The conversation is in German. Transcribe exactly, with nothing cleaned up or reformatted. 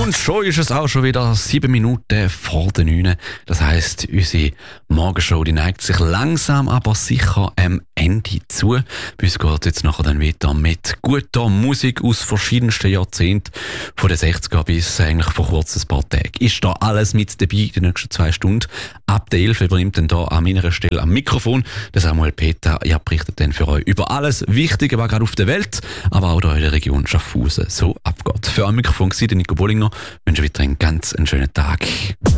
Und schon ist es auch schon wieder sieben Minuten vor der neun. Das heisst, unsere Morgenshow die neigt sich langsam, aber sicher am Ende zu. Bei uns geht es jetzt nachher dann weiter mit guter Musik aus verschiedensten Jahrzehnten. Von den sechziger bis eigentlich vor kurzem ein paar Tagen. Ist da alles mit dabei die nächsten zwei Stunden. Ab der elf übernimmt dann da an meiner Stelle am Mikrofon der Samuel Peter. Ihr berichtet dann für euch über alles Wichtige, was gerade auf der Welt, aber auch da in der Region Schaffhausen so abgeht. Für ein Mikrofon war der Nico Bollinger. Ich wünsche weiter einen ganz einen schönen Tag.